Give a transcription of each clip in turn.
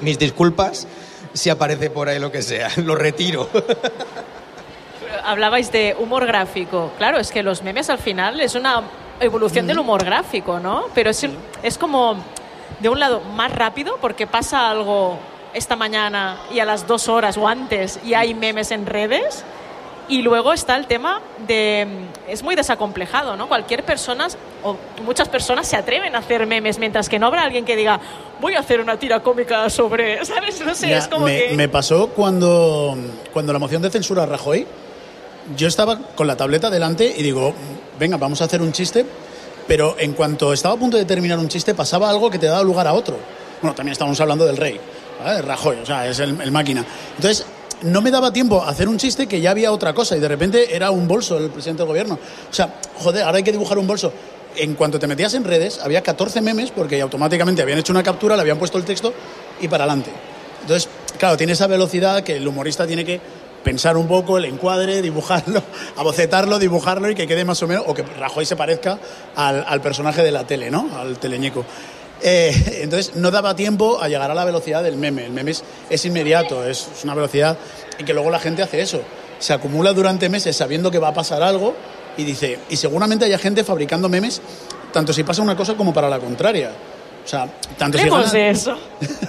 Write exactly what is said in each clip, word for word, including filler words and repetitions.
mis disculpas si aparece por ahí lo que sea, lo retiro. Hablabais de humor gráfico. Claro, es que los memes al final es una evolución mm. del humor gráfico, ¿no? Pero es, es como, de un lado, más rápido porque pasa algo esta mañana y a las dos horas o antes y hay memes en redes. Y luego está el tema de... Es muy desacomplejado, ¿no? Cualquier persona, o muchas personas se atreven a hacer memes, mientras que no habrá alguien que diga voy a hacer una tira cómica sobre... ¿Sabes? No sé, Mira, es como me, que... Me pasó cuando, cuando la moción de censura a Rajoy, yo estaba con la tableta delante y digo, venga, vamos a hacer un chiste, pero en cuanto estaba a punto de terminar un chiste, pasaba algo que te daba lugar a otro. Bueno, también estábamos hablando del rey, ¿vale? Rajoy, o sea, es el, el máquina. Entonces... no me daba tiempo a hacer un chiste que ya había otra cosa y de repente era un bolso el presidente del gobierno. O sea, joder, ahora hay que dibujar un bolso. En cuanto te metías en redes, había catorce memes porque automáticamente habían hecho una captura, le habían puesto el texto y para adelante. Entonces, claro, tiene esa velocidad que el humorista tiene que pensar un poco el encuadre, dibujarlo, abocetarlo, dibujarlo y que quede más o menos, o que Rajoy se parezca al, al personaje de la tele, ¿no? Al teleñeco. Eh, entonces no daba tiempo a llegar a la velocidad del meme. El meme es, es inmediato, es, es una velocidad y que luego la gente hace eso, se acumula durante meses sabiendo que va a pasar algo y dice, y seguramente haya gente fabricando memes tanto si pasa una cosa como para la contraria. O sea, tanto si gana, de eso.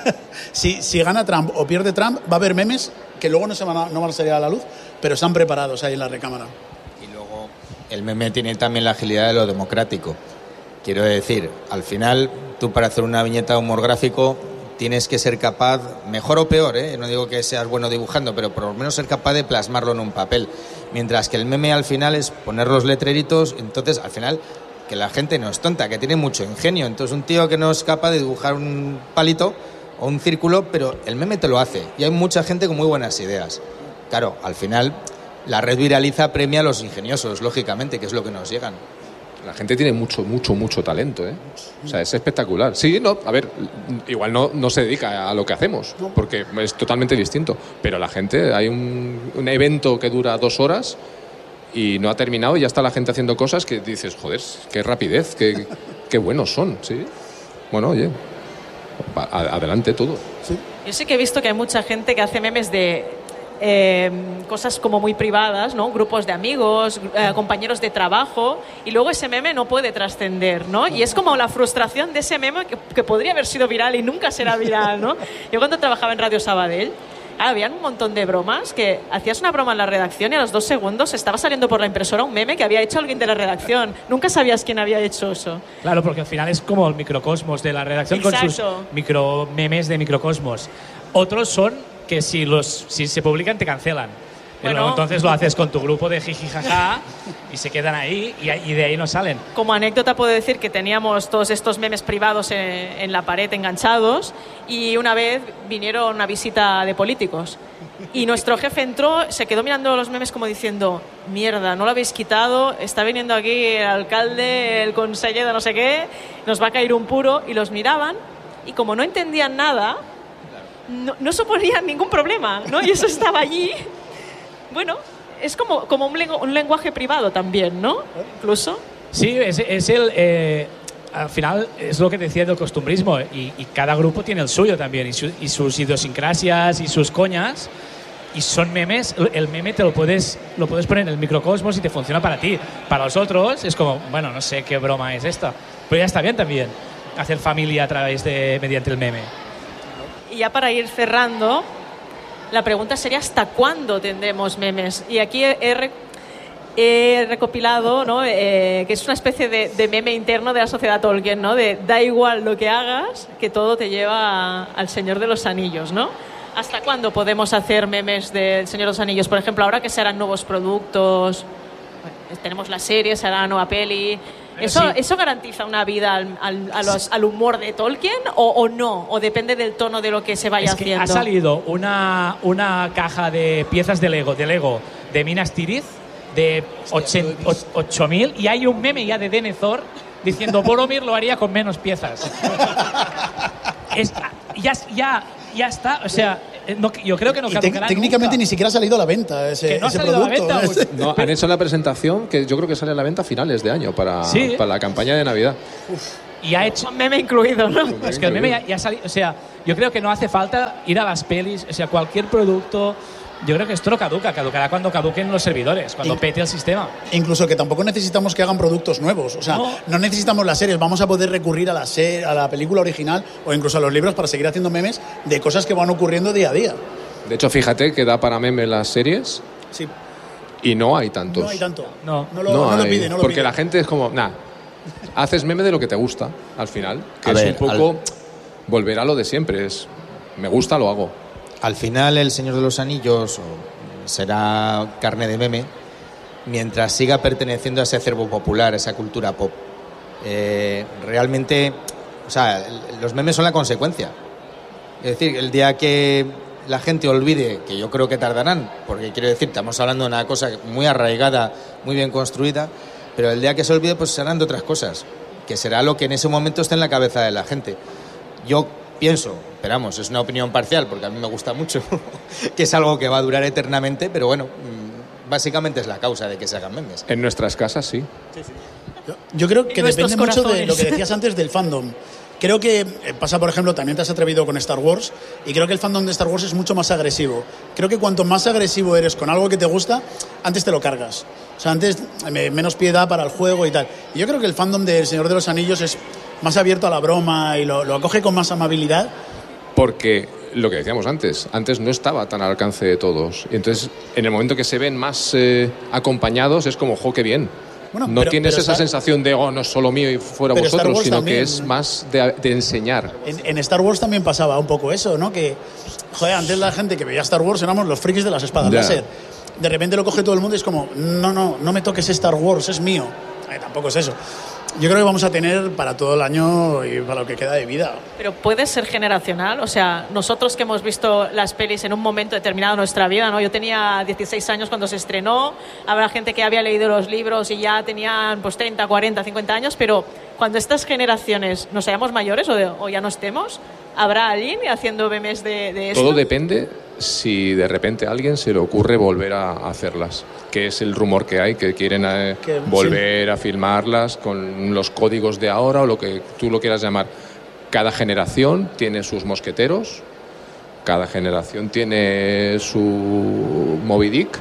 si, si gana Trump o pierde Trump, va a haber memes que luego no, se van a, no van a salir a la luz, pero están preparados ahí en la recámara. Y luego el meme tiene también la agilidad de lo democrático. Quiero decir, al final, tú para hacer una viñeta de humor gráfico tienes que ser capaz, mejor o peor, ¿eh? No digo que seas bueno dibujando, pero por lo menos ser capaz de plasmarlo en un papel. Mientras que el meme al final es poner los letreritos, entonces al final que la gente no es tonta, que tiene mucho ingenio. Entonces un tío que no es capaz de dibujar un palito o un círculo, pero el meme te lo hace. Y hay mucha gente con muy buenas ideas. Claro, al final la red viraliza, premia a los ingeniosos, lógicamente, que es lo que nos llegan. La gente tiene mucho, mucho, mucho talento, ¿eh? O sea, es espectacular. Sí, no, a ver, igual no, no se dedica a lo que hacemos, porque es totalmente distinto. Pero la gente, hay un, un evento que dura dos horas y no ha terminado y ya está la gente haciendo cosas que dices, joder, qué rapidez, qué, qué buenos son, ¿sí? Bueno, oye, adelante todo. ¿Sí? Yo sí que he visto que hay mucha gente que hace memes de... Eh, cosas como muy privadas, ¿no? Grupos de amigos, eh, compañeros de trabajo, y luego ese meme no puede trascender, ¿no? Y es como la frustración de ese meme que, que podría haber sido viral y nunca será viral, ¿no? Yo cuando trabajaba en Radio Sabadell, había un montón de bromas que hacías una broma en la redacción y a los dos segundos estaba saliendo por la impresora un meme que había hecho alguien de la redacción. Nunca sabías quién había hecho eso. Claro, porque al final es como el microcosmos de la redacción. Exacto. Con sus micro memes de microcosmos. Otros son que si los si se publican te cancelan. Bueno, luego, entonces lo haces con tu grupo de jiji jaja y se quedan ahí y, y de ahí no salen. Como anécdota puedo decir que teníamos todos estos memes privados en, en la pared enganchados y una vez vinieron una visita de políticos y nuestro jefe entró, se quedó mirando los memes como diciendo, mierda, no lo habéis quitado, está viniendo aquí el alcalde, el consejero de no sé qué, nos va a caer un puro, y los miraban y como no entendían nada No, no suponían ningún problema, ¿no? Y eso estaba allí. Bueno, es como, como un, lengu- un lenguaje privado también, ¿no? Incluso. Sí, es, es el... Eh, al final es lo que decía del costumbrismo y, y cada grupo tiene el suyo también y, su, y sus idiosincrasias y sus coñas y son memes. El meme te lo puedes, lo puedes poner en el microcosmos y te funciona para ti. Para los otros es como, bueno, no sé qué broma es esta, pero ya está bien también hacer familia a través de mediante el meme. Y ya para ir cerrando, la pregunta sería ¿hasta cuándo tendremos memes? Y aquí he, he, he recopilado, ¿no? eh, que es una especie de, de meme interno de la sociedad Tolkien, ¿no? De da igual lo que hagas, que todo te lleva a, al Señor de los Anillos, ¿no? ¿Hasta cuándo podemos hacer memes del Señor de los Anillos? Por ejemplo, ahora que se harán nuevos productos, tenemos la serie, se hará una nueva peli... ¿Eso, sí. ¿Eso garantiza una vida al, al, a los, al humor de Tolkien o, o no? ¿O depende del tono de lo que se vaya es que haciendo? Ha salido una, una caja de piezas de Lego, de Lego de Minas Tirith de ocho mil y hay un meme ya de Denethor diciendo Boromir lo haría con menos piezas. es, ya, ya, ya está, o sea... No, yo creo que no caducará técnicamente nunca. Ni siquiera ha salido a la venta ese, que no ese ha salido producto. A la venta, no, han hecho la presentación que yo creo que sale a la venta a finales de año para, ¿Sí? para la campaña de Navidad. Uf. y ha hecho... Un meme incluido, ¿no? Es que el meme ya, ya ha salido, o sea, yo creo que no hace falta ir a las pelis, o sea, cualquier producto, yo creo que esto no caduca, caducará cuando caduquen los servidores, cuando In- pete el sistema. Incluso que tampoco necesitamos que hagan productos nuevos, o sea, No. no, necesitamos las series, vamos a poder recurrir a la, se- a la película original o incluso a los libros para seguir haciendo memes de cosas que van ocurriendo día a día. De hecho, fíjate que da para meme las series Sí, y no hay tantos. no hay tanto. No. no lo, no lo hay, pide, no lo porque pide. la gente es como, nah, haces meme de lo que te gusta, al final. Que A es ver, un poco volver a lo de siempre. Es, me gusta, lo hago. Al final, El Señor de los Anillos o, será carne de meme mientras siga perteneciendo a ese acervo popular, a esa cultura pop. Eh, realmente, o sea, el- los memes son la consecuencia. Es decir, el día que la gente olvide, que yo creo que tardarán, porque quiero decir, estamos hablando de una cosa muy arraigada, muy bien construida, pero el día que se olvide, pues serán de otras cosas, que será lo que en ese momento esté en la cabeza de la gente. Yo pienso, esperamos, es una opinión parcial, porque a mí me gusta mucho, que es algo que va a durar eternamente, pero bueno, mm, básicamente es la causa de que se hagan memes. En nuestras casas, sí. Yo, yo creo que En nuestros depende mucho de corazones. lo que decías antes del fandom. Creo que eh, pasa, por ejemplo, también te has atrevido con Star Wars y creo que el fandom de Star Wars es mucho más agresivo. Creo que cuanto más agresivo eres con algo que te gusta, antes te lo cargas. O sea, antes eh, menos piedad para el juego y tal. Y yo creo que el fandom de El Señor de los Anillos es más abierto a la broma y lo, lo acoge con más amabilidad. Porque lo que decíamos antes, antes no estaba tan al alcance de todos. Y entonces, en el momento que se ven más eh, acompañados, es como, jo, qué bien. Bueno, no pero- tienes pero esa Star- sensación de, oh, no es solo mío y fuera Pero Star vosotros, Wars sino también. que es más de, de enseñar. En, en Star Wars también pasaba un poco eso, ¿no? Que, joder, antes la gente que veía Star Wars éramos los frikis de las espadas Ya. láser. De repente lo coge todo el mundo y es como, no, no, no me toques Star Wars, es mío. Eh, tampoco es eso. Yo creo que vamos a tener para todo el año y para lo que queda de vida. Pero puede ser generacional, o sea, nosotros que hemos visto las pelis en un momento determinado de nuestra vida, ¿no? Yo tenía dieciséis años cuando se estrenó, habrá gente que había leído los libros y ya tenían pues treinta, cuarenta, cincuenta años, pero cuando estas generaciones nos hayamos mayores o, de- o ya no estemos, ¿habrá alguien haciendo memes de, de esto? Todo depende si de repente a alguien se le ocurre volver a hacerlas, que es el rumor que hay, que quieren eh, Que- volver a filmarlas con los códigos de ahora o lo que tú lo quieras llamar. Cada generación tiene sus mosqueteros, cada generación tiene su Moby Dick.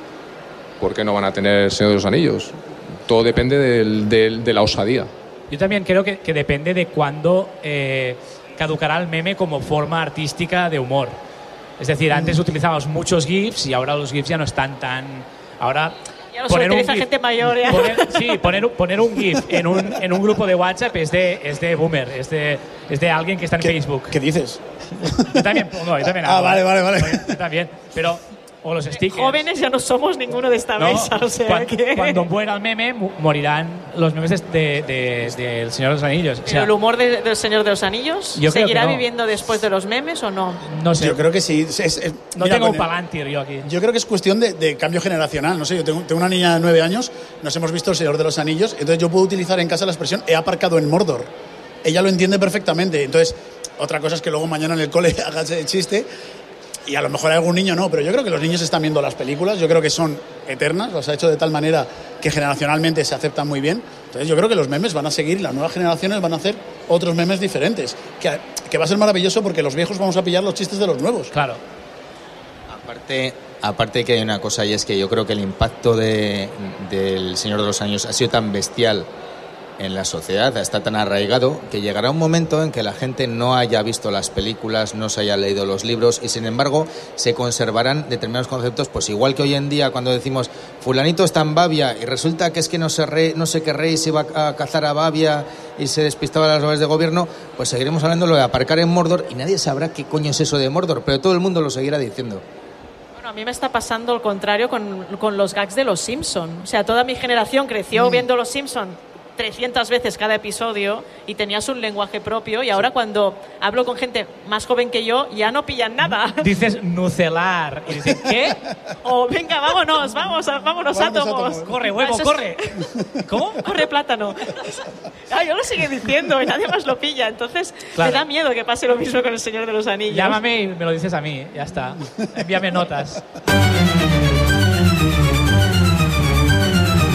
¿Por qué no van a tener el Señor de los Anillos? Todo depende del- del- de la osadía. Yo también creo que, que depende de cuándo eh, caducará el meme como forma artística de humor. Es decir, antes utilizábamos muchos GIFs y ahora los GIFs ya no están tan... Ahora... Ya no se utiliza gente mayor, ya. Poner, sí, poner, un- poner un GIF en un, en un grupo de WhatsApp es de, es de boomer, es de, es de alguien que está en ¿Qué, Facebook. ¿Qué dices? Yo también pongo, yo también Ah, hago, vale, ¿eh? vale, vale. Yo también, pero... O los stickers. Jóvenes ya no somos ninguno de esta No, mesa, o sea cuan- que... Cuando muera el meme, mu- morirán los memes de, de, de- de El Señor de los Anillos. O ¿Pero sea, el humor de- del Señor de los Anillos Yo creo seguirá que no. viviendo después de los memes o no? no sé, Yo creo que sí. Es- es- no mira, tengo con un el- palantir yo aquí. Yo creo que es cuestión de, de cambio generacional. No sé, yo tengo, tengo una niña de nueve años, nos hemos visto El Señor de los Anillos, entonces yo puedo utilizar en casa la expresión he aparcado en Mordor. Ella lo entiende perfectamente. Entonces, otra cosa es que luego mañana en el cole hagas el chiste y a lo mejor hay algún niño no, pero yo creo que los niños están viendo las películas, yo creo que son eternas, las ha hecho de tal manera que generacionalmente se aceptan muy bien. Entonces yo creo que los memes van a seguir, las nuevas generaciones van a hacer otros memes diferentes, que, que va a ser maravilloso porque los viejos vamos a pillar los chistes de los nuevos. Claro. Aparte, aparte que hay una cosa y es que yo creo que el impacto de, del Señor de los Anillos ha sido tan bestial en la sociedad, está tan arraigado, que llegará un momento en que la gente no haya visto las películas, no se haya leído los libros y sin embargo se conservarán determinados conceptos, pues igual que hoy en día cuando decimos fulanito está en Bavia y resulta que es que no sé, rey, no sé qué rey se iba a cazar a Bavia y se despistaba las labores de gobierno, pues seguiremos hablando de aparcar en Mordor y nadie sabrá qué coño es eso de Mordor, pero todo el mundo lo seguirá diciendo. Bueno, a mí me está pasando al contrario con, con los gags de Los Simpson. O sea, toda mi generación creció viendo Los Simpson trescientas veces cada episodio y tenías un lenguaje propio y ahora cuando hablo con gente más joven que yo ya no pillan nada. Dices nucelar y dices, ¿qué? O venga, vámonos, vamos, vámonos, Vámonos, átomos. átomos. Corre, huevo, Eso es- corre. ¿Cómo? Corre, plátano. Ah, yo lo sigo diciendo y nadie más lo pilla. Entonces Claro. me da miedo que pase lo mismo con El Señor de los Anillos. Llámame y me lo dices a mí, ya está. Envíame notas.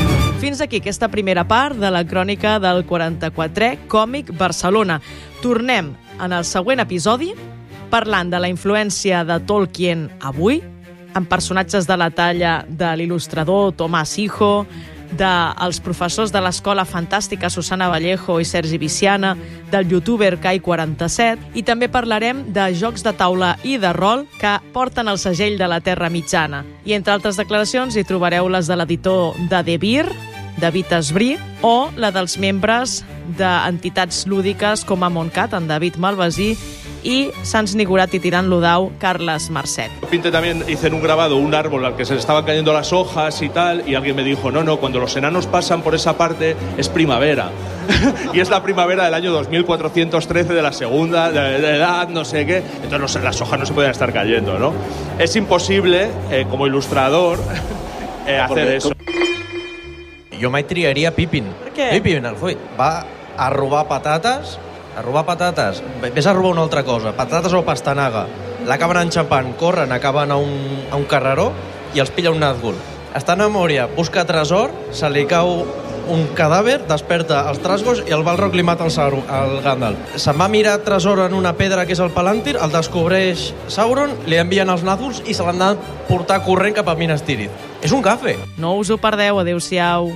Fins aquí aquesta primera part de la crònica del quaranta-quatrè Còmic Barcelona. Tornem en el següent episodi parlant de la influència de Tolkien avui, amb personatges de la talla de l'il·lustrador Tomàs Hijo, dels professors de l'Escola Fantàstica Susana Vallejo i Sergi Viciana, del youtuber Kai quaranta-set, i també parlarem de jocs de taula i de rol que porten el segell de la Terra Mitjana. I entre altres declaracions hi trobareu les de l'editor de The Beer, David Esbrí, o la dels membres d'entitats lúdiques com a Montcat, en David Malvasí, y Sans Nigurat y Tirant-lo Dau, Carles Marcet. Pinte también hice en un grabado un árbol al que se le estaban cayendo las hojas y tal, y alguien me dijo, no, no, cuando los enanos pasan por esa parte es primavera. Y es la primavera del año dos mil cuatrocientos trece de la segunda de, de edad, no sé qué. Entonces no, las hojas no se pueden estar cayendo, ¿no? Es imposible, eh, como ilustrador, eh, hacer eso. Jo mai triaria Pippin. Per què? Pippin, el full, va a robar patates, a robar patates, vés a robar una altra cosa, patates o pastanaga, l'acaben enxampant, corren, acaben a un, a un carreró i els pilla un Nazgûl. Està a Mòria, busca tresor, se li cau un cadàver, desperta els Trasgos i el Balrog li mata el, Sauron, el Gandalf. Se'n va mirar tresor en una pedra que és el Palantir, el descobreix Sauron, li envien els Nazgûls i se l'han de portar corrent cap a Minas Tirith. És un gafe. No us ho perdeu, adeu-siau.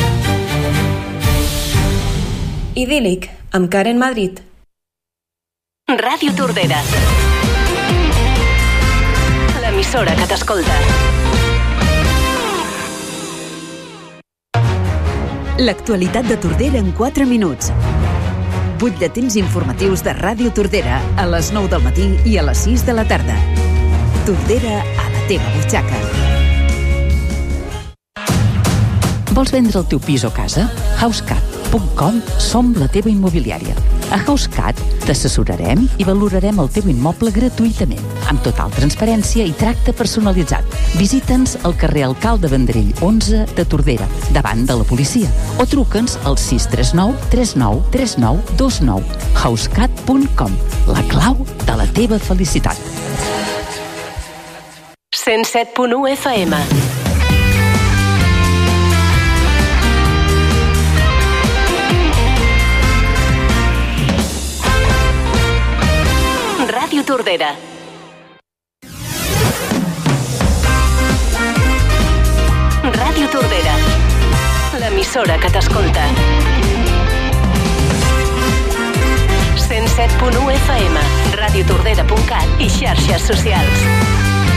Idíl·lic, amb Karen Madrid. Ràdio Tordera. L'emissora que t'escolta. L'actualitat de Tordera en quatre minuts. Butlletins informatius de Ràdio Tordera a les nou del matí i a les sis de la tarda. Tordera a la teva butxaca. Vols vendre el teu pis o casa? housecat punt com som la teva immobiliària. A HouseCat t'assessorarem i valorarem el teu immoble gratuïtament, amb total transparència i tracte personalitzat. Visita'ns al carrer Alcalde Vendrell onze de Tordera, davant de la policia, o truca'ns al sis tres nou tres nou tres nou dos nou. housecat punt com, la clau de la teva felicitat. cent set punt u F M. Ràdio Tordera. Ràdio Tordera. L'emissora que t'escolta. cent set punt u F M, radiotordera punt cat i xarxes socials.